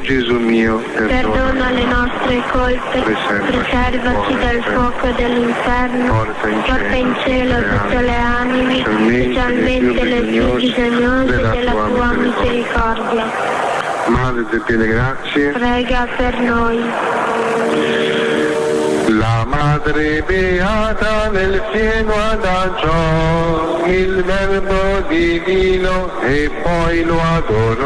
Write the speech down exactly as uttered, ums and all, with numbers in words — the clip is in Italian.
Gesù mio, perdona, perdona le nostre colpe, preservaci, preservaci dal fuoco dell'inferno, porta in porta in cielo cielo tutte le anime, specialmente le più bisognose della tua misericordia. Madre di piene grazie, Prega per noi. la Madre Beata nel pieno adagio il Verbo divino e poi lo adorò.